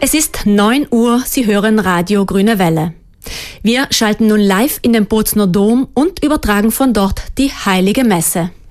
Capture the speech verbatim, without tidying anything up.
Es ist neun Uhr, Sie hören Radio Grüne Welle. Wir schalten nun live in den Bozner Dom und übertragen von dort die Heilige Messe.